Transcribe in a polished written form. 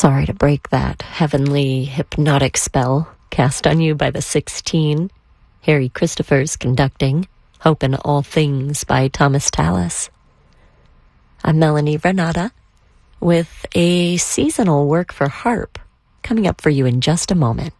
Sorry to break that heavenly hypnotic spell cast on you by the 16. Harry Christophers conducting Hope in All Things by Thomas Tallis. I'm Melanie Renata with a seasonal work for harp coming up for you in just a moment.